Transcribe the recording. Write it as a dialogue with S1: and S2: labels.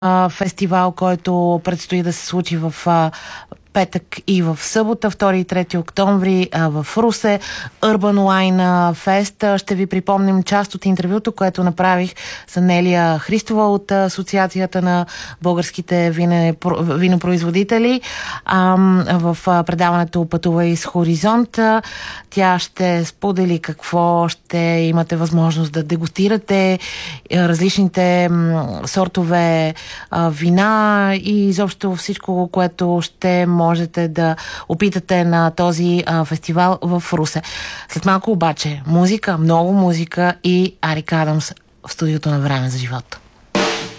S1: фестивал, който предстои да се случи в петък и в събота, 2 и 3 октомври в Русе. Urban Wine Fest. Ще ви припомним част от интервюто, което направих с Нелия Христова от Асоциацията на българските винопроизводители в предаването "Пътувай с Хоризонт". Тя ще сподели какво ще имате възможност да дегустирате, различните сортове вина и изобщо всичко, което ще можете да опитате на този фестивал в Русе. След малко обаче музика, много музика и Арик Адамс в студиото на Време за живота.